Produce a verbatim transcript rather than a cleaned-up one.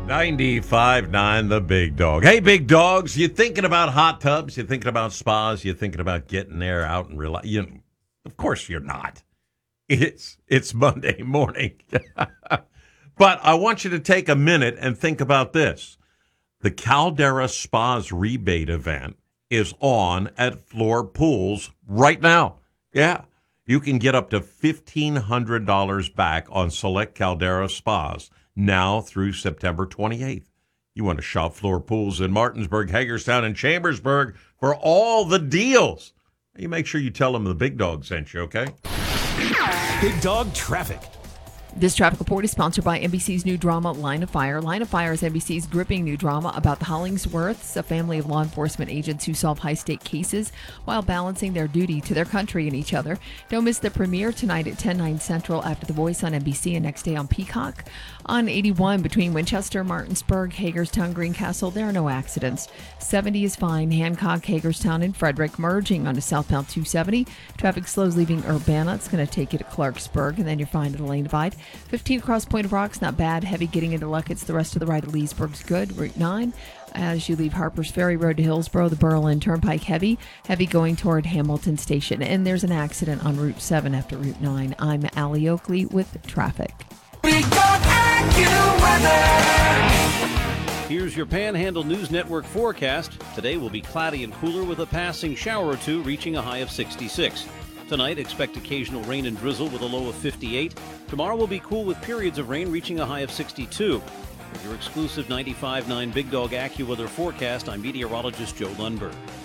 ninety-five point nine The Big Dog. Hey, big dogs, you thinking about hot tubs? You thinking about spas? You thinking about getting there out and relax? You know, of course you're not. It's it's Monday morning. But I want you to take a minute and think about this. The Caldera Spas rebate event is on at Floor Pools right now. Yeah. You can get up to fifteen hundred dollars back on select Caldera Spas now through September twenty-eighth. You want to shop Floor Pools in Martinsburg, Hagerstown, and Chambersburg for all the deals. You make sure you tell them the Big Dog sent you, okay? Big Dog Traffic. This traffic report is sponsored by N B C's new drama, Line of Fire. Line of Fire is N B C's gripping new drama about the Hollingsworths, a family of law enforcement agents who solve high-stake cases while balancing their duty to their country and each other. Don't miss the premiere tonight at ten, nine Central after The Voice on N B C and next day on Peacock. On eighty-one between Winchester, Martinsburg, Hagerstown, Greencastle, there are no accidents. seventy is fine. Hancock, Hagerstown, and Frederick merging onto southbound two seventy. Traffic slows leaving Urbana. It's going to take you to Clarksburg, and then you're fine to the lane divide. fifteen across Point of Rocks, not bad. Heavy getting into Luckett's. The rest of the ride at Leesburg's good. Route nine. As you leave Harper's Ferry Road to Hillsborough, the Berlin Turnpike heavy. Heavy going toward Hamilton Station. And there's an accident on Route seven after Route nine. I'm Allie Oakley with traffic. Big Dog AccuWeather. Here's your Panhandle News Network forecast. Today will be cloudy and cooler with a passing shower or two, reaching a high of sixty-six. Tonight, expect occasional rain and drizzle with a low of fifty-eight. Tomorrow will be cool with periods of rain reaching a high of sixty-two. With your exclusive ninety-five point nine Big Dog AccuWeather forecast, I'm meteorologist Joe Lundberg.